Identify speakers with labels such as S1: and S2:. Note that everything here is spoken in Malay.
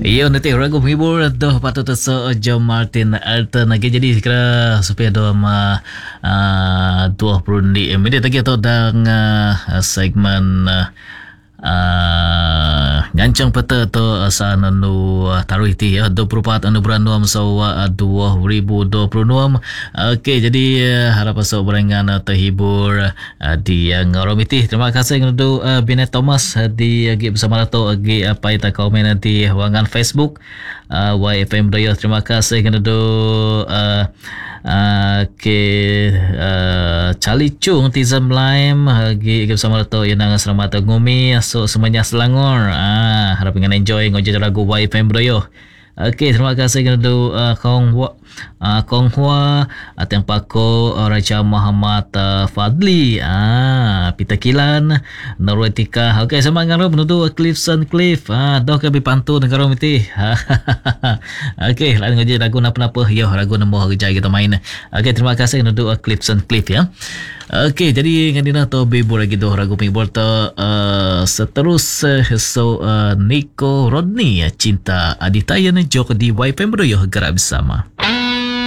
S1: Iyo nanti ragu menghibur doh patut so John Martin Alton lagi jadi kira supaya doh ma 20 minit lagi atau dang segmen ngancang peta to sana nu taruh iti ya 24 anu beranuam sawa 2026. Okey, jadi harap so berengan terhibur di ngoromiti. Terima kasih kepada Binet Thomas di agi bersama Rato agi apa ita komen nanti wangan Facebook YFM Radio. Terima kasih kepada Charlie Chung Tizam Lime agi bersama Rato yang nang selamat ngumi so semuanya Selangor. Harap ingin enjoy ngojek lagu YFM Radio. Okey, terima kasih kepada Kong Hua Ateng Pako Raja Muhammad Fadli Pita Kilan Norwetika. Okey, semangat menuju Clifson Cliff doh ke bipantu negara miti. Okey, lain ngojek lagu napa-napa yo lagu nombor kerja kita main. Okey, terima kasih kepada Clifson Cliff ya. Okey, jadi ngandina to bebo lagi doh lagu penghibur to seterus so Nico Rodney Cinta Aditya jok di YFM Radio gerak bersama.